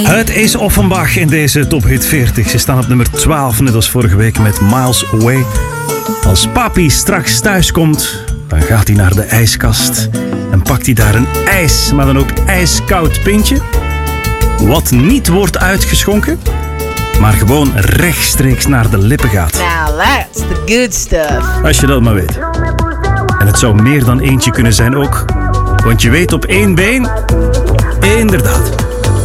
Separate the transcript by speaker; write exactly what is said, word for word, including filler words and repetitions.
Speaker 1: Het is Offenbach in deze Top Hit veertig. Ze staan op nummer twaalf, net als vorige week met Miles Away. Als papi straks thuis komt, dan gaat hij naar de ijskast en pakt hij daar een ijs, maar dan ook ijskoud pintje. Wat niet wordt uitgeschonken, maar gewoon rechtstreeks naar de lippen gaat.
Speaker 2: Now that's the good stuff.
Speaker 1: Als je dat maar weet. En het zou meer dan eentje kunnen zijn ook. Want je weet op één been, inderdaad.